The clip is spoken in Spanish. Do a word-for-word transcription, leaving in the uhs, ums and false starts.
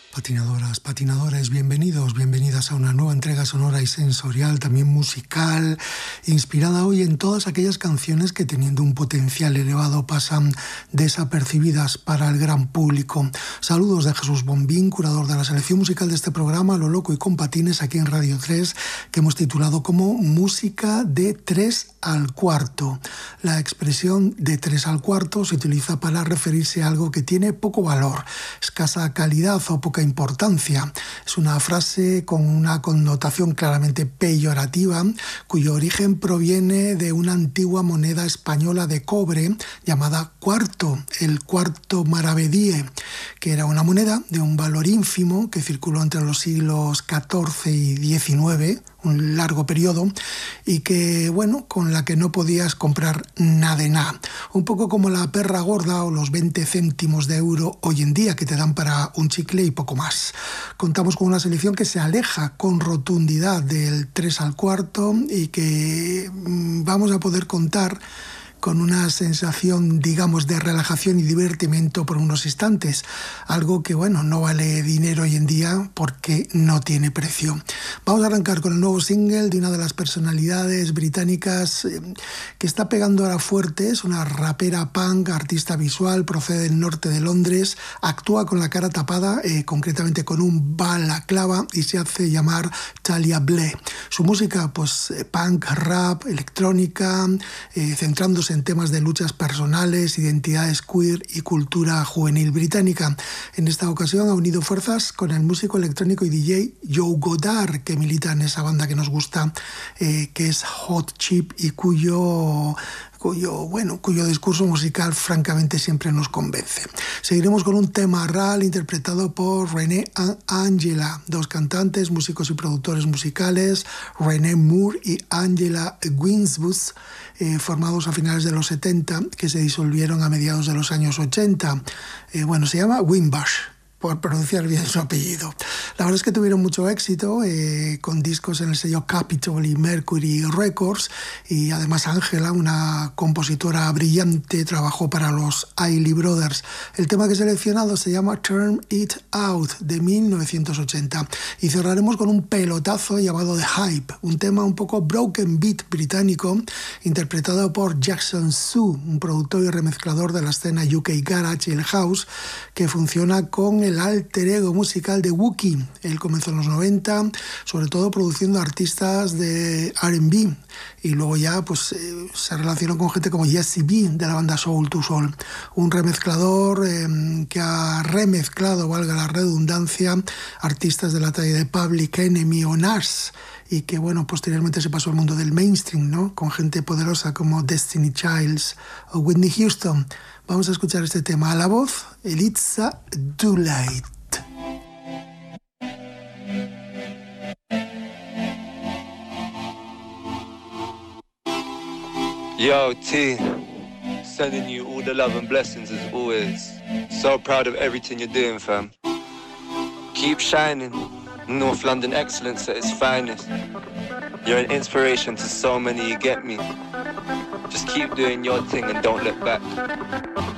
Patinadoras, patinadores, bienvenidos, bienvenidas a una nueva entrega sonora y sensorial, también musical, inspirada hoy en todas aquellas canciones que, teniendo un potencial elevado, pasan desapercibidas para el gran público. Saludos de Jesús Bombín, curador de la selección musical de este programa, Lo Loco y con Patines, aquí en Radio tres, que hemos titulado como Música de tres al cuarto. La expresión de tres al cuarto se utiliza para referirse a algo que tiene poco valor, escasa calidad o poca importancia. Es una frase con una connotación claramente peyorativa, cuyo origen proviene de una antigua moneda española de cobre llamada cuarto, el cuarto maravedí, que era una moneda de un valor ínfimo que circuló entre los siglos catorce y diecinueve, un largo periodo, y que, bueno, con la que no podías comprar nada de nada. Un poco como la perra gorda o los veinte céntimos de euro hoy en día, que te dan para un chicle y poco más. Contamos con una selección que se aleja con rotundidad del tres al cuarto y que mmm, vamos a poder contar con una sensación, digamos, de relajación y divertimento por unos instantes. Algo que, bueno, no vale dinero hoy en día porque no tiene precio. Vamos a arrancar con el nuevo single de una de las personalidades británicas eh, que está pegando ahora fuerte. Es una rapera punk, artista visual, procede del norte de Londres, actúa con la cara tapada, eh, concretamente con un balaclava, y se hace llamar Talia Bleh. Su música, pues, eh, punk, rap, electrónica, eh, centrándose en temas de luchas personales, identidades queer y cultura juvenil británica. En esta ocasión ha unido fuerzas con el músico electrónico y D J Joe Goddard, que milita en esa banda que nos gusta, eh, que es Hot Chip, y cuyo cuyo, bueno, cuyo discurso musical francamente siempre nos convence. Seguiremos con un tema ral interpretado por René and Angela, dos cantantes, músicos y productores musicales, René Moore y Angela Winsbus, eh, formados a finales de los setenta, que se disolvieron a mediados de los años ochenta. Eh, bueno, se llama Wimbush, por pronunciar bien su apellido. La verdad es que tuvieron mucho éxito eh, con discos en el sello Capitol y Mercury Records, y además Angela, una compositora brillante, trabajó para los Isley Brothers. El tema que he seleccionado se llama Turn It Out, de mil novecientos ochenta, y cerraremos con un pelotazo llamado The Hype, un tema un poco broken beat británico, interpretado por Jackson Su, un productor y remezclador de la escena U K Garage y el House, que funciona con el el alter ego musical de Wookie. Él comenzó en los noventa, sobre todo produciendo artistas de R and B, y luego ya pues eh, se relacionó con gente como Jesse B de la banda Soul to Soul, un remezclador eh, que ha remezclado, valga la redundancia, artistas de la talla de Public Enemy o Nas, y que, bueno, posteriormente se pasó al mundo del mainstream, ¿no?, con gente poderosa como Destiny Childs o Whitney Houston. Vamos a escuchar este tema a la voz, Eliza Doolite. Yo, T, sending you all the love and blessings as always. So proud of everything you're doing, fam. Keep shining. North London excellence at its finest. You're an inspiration to so many, you get me? Just keep doing your thing and don't look back.